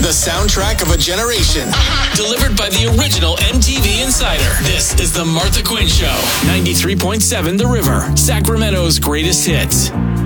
The soundtrack of a generation. Delivered by the original MTV Insider. This is The Martha Quinn Show. 93.7 The River. Sacramento's greatest hits.